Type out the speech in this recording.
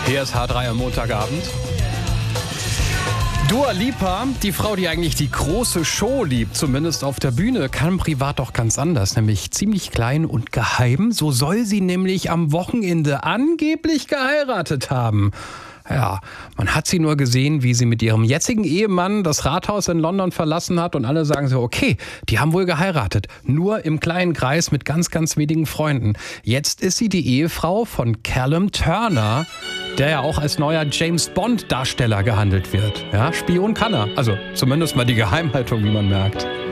Hier ist H3 am Montagabend. Dua Lipa, die Frau, die eigentlich die große Show liebt, zumindest auf der Bühne, kann privat doch ganz anders, nämlich ziemlich klein und geheim. So soll sie nämlich am Wochenende angeblich geheiratet haben. Ja, man hat sie nur gesehen, wie sie mit ihrem jetzigen Ehemann das Rathaus in London verlassen hat und alle sagen so, okay, die haben wohl geheiratet. Nur im kleinen Kreis mit ganz, ganz wenigen Freunden. Jetzt ist sie die Ehefrau von Callum Turner, der ja auch als neuer James-Bond-Darsteller gehandelt wird. Ja, Spion kann er. Also zumindest mal die Geheimhaltung, wie man merkt.